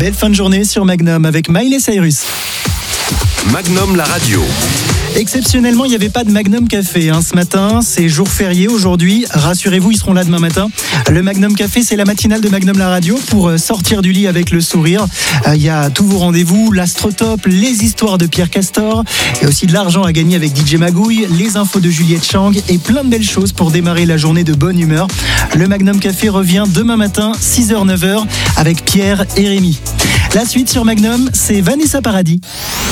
Belle fin de journée sur Magnum avec Miley Cyrus. Magnum la radio. Exceptionnellement, il n'y avait pas de Magnum Café ce matin. C'est jour férié aujourd'hui. Rassurez-vous, ils seront là demain matin. Le Magnum Café, c'est la matinale de Magnum la radio pour sortir du lit avec le sourire. Il y a tous vos rendez-vous, l'Astrotop, les histoires de Pierre Castor et aussi de l'argent à gagner avec DJ Magouille, les infos de Juliette Chang et plein de belles choses pour démarrer la journée de bonne humeur. Le Magnum Café revient demain matin, 6h-9h avec Pierre et Rémi. La suite sur Magnum, c'est Vanessa Paradis.